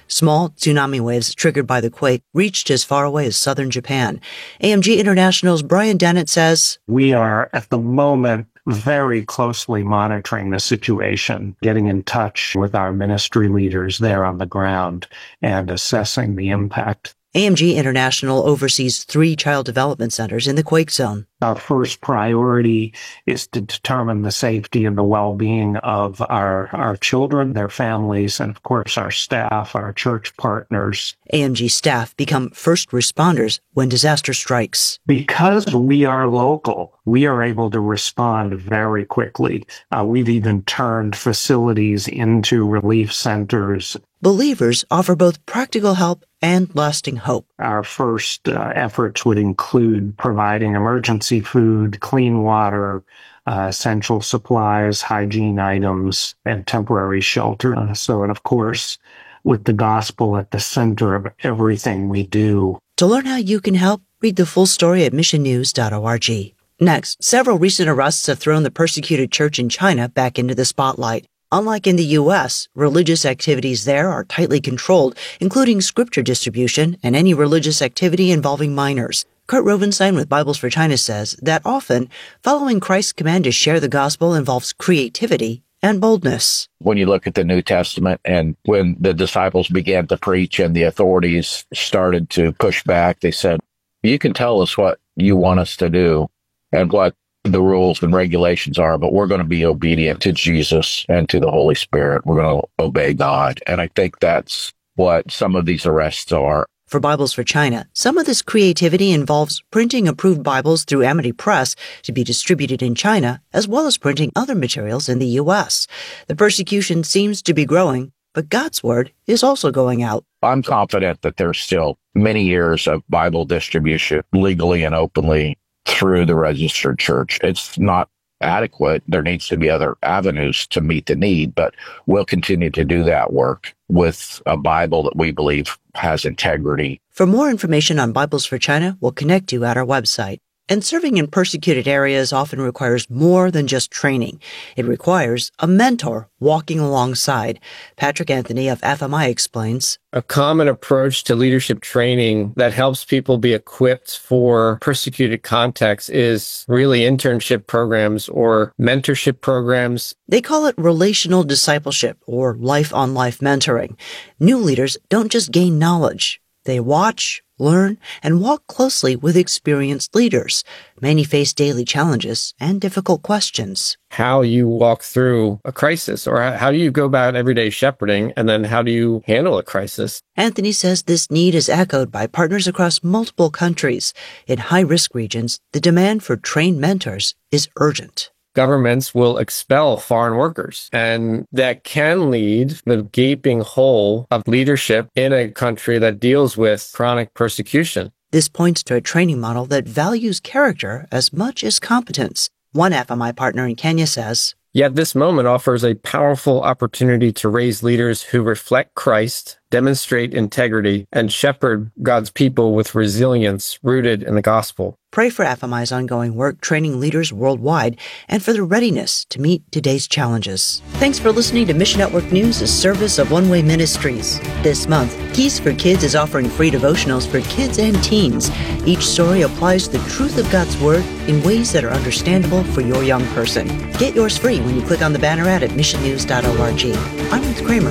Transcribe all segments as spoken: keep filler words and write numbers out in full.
Small tsunami waves triggered by the quake reached as far away as southern Japan. A M G International's Brian Dennett says, "We are at the moment very closely monitoring the situation, getting in touch with our ministry leaders there on the ground and assessing the impact." A M G International oversees three child development centers in the quake zone. Our first priority is to determine the safety and the well-being of our, our children, their families, and of course our staff, our church partners. A M G staff become first responders when disaster strikes. Because we are local, we are able to respond very quickly. Uh, we've even turned facilities into relief centers. Believers offer both practical help and lasting hope. Our first uh, efforts would include providing emergency food, clean water, uh, essential supplies, hygiene items, and temporary shelter. Uh, so, and of course, with the gospel at the center of everything we do. To learn how you can help, read the full story at mission news dot org. Next, several recent arrests have thrown the persecuted church in China back into the spotlight. Unlike in the U S, religious activities there are tightly controlled, including scripture distribution and any religious activity involving minors. Kurt Rovenstein with Bibles for China says that often, following Christ's command to share the gospel involves creativity and boldness. When you look at the New Testament and when the disciples began to preach and the authorities started to push back, they said, "You can tell us what you want us to do and what the rules and regulations are, but we're going to be obedient to Jesus and to the Holy Spirit. We're going to obey God." And I think that's what some of these arrests are. For Bibles for China, some of this creativity involves printing approved Bibles through Amity Press to be distributed in China, as well as printing other materials in the U S. The persecution seems to be growing, but God's word is also going out. I'm confident that there's still many years of Bible distribution legally and openly through the registered church. It's not adequate. There needs to be other avenues to meet the need, but we'll continue to do that work with a Bible that we believe has integrity. For more information on Bibles for China, we'll connect you at our website. And serving in persecuted areas often requires more than just training. It requires a mentor walking alongside. Patrick Anthony of F M I explains, "A common approach to leadership training that helps people be equipped for persecuted contexts is really internship programs or mentorship programs." They call it relational discipleship or life-on-life mentoring. New leaders don't just gain knowledge. They watch, learn, and walk closely with experienced leaders. Many face daily challenges and difficult questions. How you walk through a crisis, or how do you go about everyday shepherding, and then how do you handle a crisis? Anthony says this need is echoed by partners across multiple countries. In high-risk regions, the demand for trained mentors is urgent. Governments will expel foreign workers, and that can lead the gaping hole of leadership in a country that deals with chronic persecution. This points to a training model that values character as much as competence. One F M I partner in Kenya says, "Yet this moment offers a powerful opportunity to raise leaders who reflect Christ, demonstrate integrity, and shepherd God's people with resilience rooted in the gospel." Pray for F M I's ongoing work training leaders worldwide and for their readiness to meet today's challenges. Thanks for listening to Mission Network News, a service of One Way Ministries. This month, Keys for Kids is offering free devotionals for kids and teens. Each story applies the truth of God's Word in ways that are understandable for your young person. Get yours free when you click on the banner ad at mission news dot org. I'm Ruth Kramer.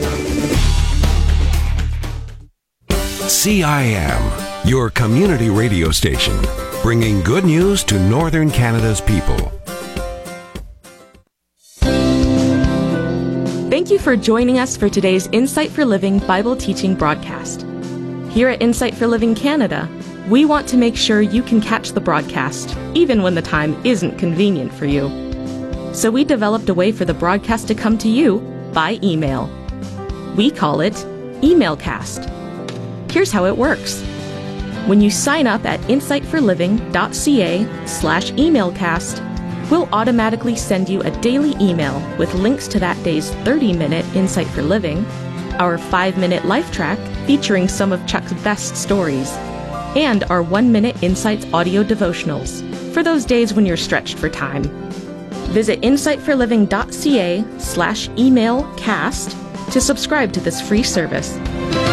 C I M, your community radio station, bringing good news to Northern Canada's people. Thank you for joining us for today's Insight for Living Bible teaching broadcast. Here at Insight for Living Canada, we want to make sure you can catch the broadcast, even when the time isn't convenient for you. So we developed a way for the broadcast to come to you by email. We call it EmailCast. Here's how it works. When you sign up at insight for living dot c a slash emailcast, we'll automatically send you a daily email with links to that day's thirty-minute Insight for Living, our five-minute life track featuring some of Chuck's best stories, and our one-minute Insights audio devotionals for those days when you're stretched for time. Visit insight for living dot c a slash emailcast to subscribe to this free service